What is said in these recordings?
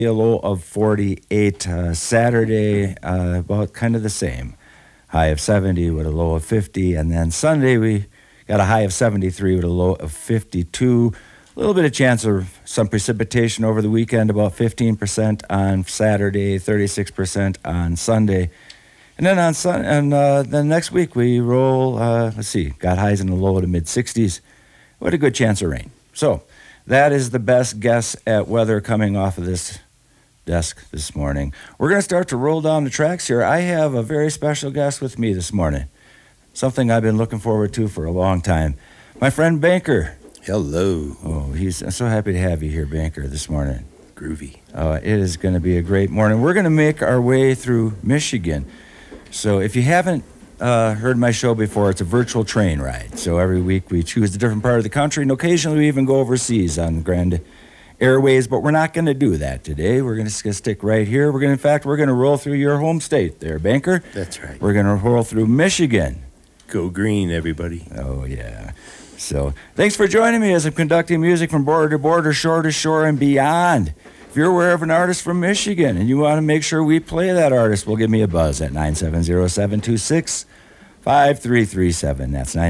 A low of 48. Saturday, about kind of the same. High of 70 with a low of 50. And then Sunday, we got a high of 73 with a low of 52. A little bit of chance of some precipitation over the weekend, about 15% on Saturday, 36% on Sunday. And then then next week we roll, got highs in the low to mid-60s with a good chance of rain. So that is the best guess at weather coming off of this desk this morning. We're going to start to roll down the tracks here. I have a very special guest with me this morning, something I've been looking forward to for a long time. My friend Banker. Hello. Oh, I'm so happy to have you here, Banker, this morning. Groovy. It is going to be a great morning. We're going to make our way through Michigan. So if you haven't heard my show before, it's a virtual train ride. So every week we choose a different part of the country, and occasionally we even go overseas on Grand Airways, but we're not going to do that today. We're going to stick right here. We're going to roll through your home state there, Banker. That's right. We're going to roll through Michigan. Go green, everybody. Oh, yeah. So thanks for joining me as I'm conducting music from border to border, shore to shore, and beyond. If you're aware of an artist from Michigan and you want to make sure we play that artist, well, give me a buzz at 970-726-5337. That's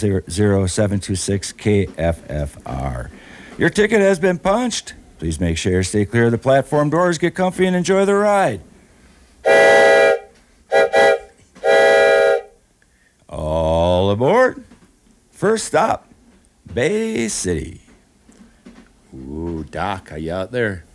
970-726-KFFR. Your ticket has been punched. Please make sure you stay clear of the platform doors, get comfy, and enjoy the ride. All aboard. First stop, Bay City. Ooh, Doc, are you out there?